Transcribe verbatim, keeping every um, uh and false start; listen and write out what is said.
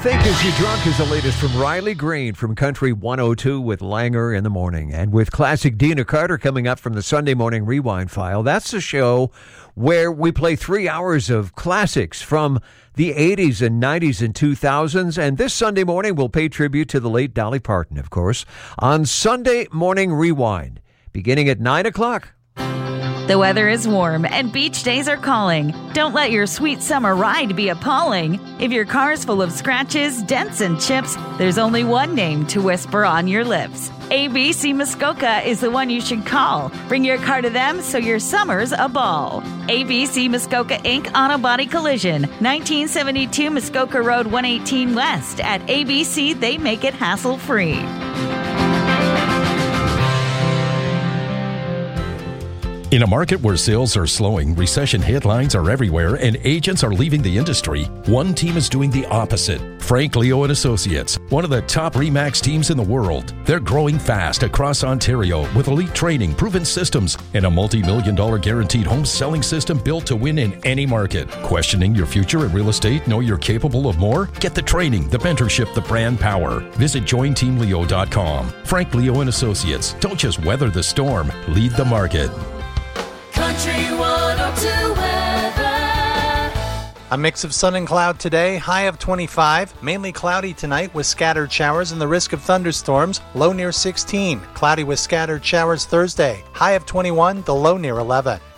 Think Is You Drunk is the latest from Riley Green from Country one oh two with Langer in the Morning. And with classic Dina Carter coming up from the Sunday Morning Rewind File, that's the show where we play three hours of classics from the eighties and nineties and two thousands. And this Sunday morning, we'll pay tribute to the late Dolly Parton, of course, on Sunday Morning Rewind, beginning at nine o'clock. The weather is warm and beach days are calling. Don't let your sweet summer ride be appalling. If your car's full of scratches, dents, and chips, there's only one name to whisper on your lips. A B C Muskoka is the one you should call. Bring your car to them so your summer's a ball. A B C Muskoka Incorporated. Auto Body Collision, nineteen seventy-two Muskoka Road one eighteen West. At A B C, they make it hassle-free. In a market where sales are slowing, recession headlines are everywhere, and agents are leaving the industry, one team is doing the opposite. Frank Leo and Associates, one of the top RE/MAX teams in the world. They're growing fast across Ontario with elite training, proven systems, and a multi-million dollar guaranteed home selling system built to win in any market. Questioning your future in real estate? Know you're capable of more? Get the training, the mentorship, the brand power. Visit join team leo dot com. Frank Leo and Associates. Don't just weather the storm, lead the market. Country one oh two weather. A mix of sun and cloud today, high of twenty-five. Mainly cloudy tonight with scattered showers and the risk of thunderstorms, low near sixteen. Cloudy with scattered showers Thursday, high of twenty-one, the low near eleven.